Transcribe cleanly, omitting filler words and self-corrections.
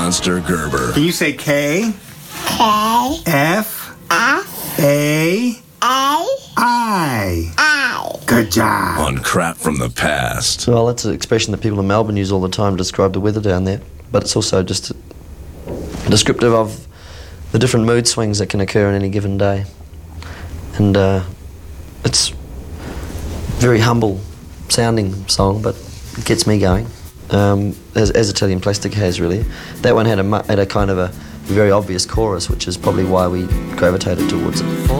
Monster Gerber. Can you say K? K. F. F. A. A. I. I. Good job. On Crap from the Past. Well, that's an expression that people in Melbourne use all the time to describe the weather down there, but it's also just descriptive of the different mood swings that can occur on any given day. And it's a very humble sounding song, but it gets me going, as Italian Plastic has, really. That one had a kind of a very obvious chorus, which is probably why we gravitated towards it.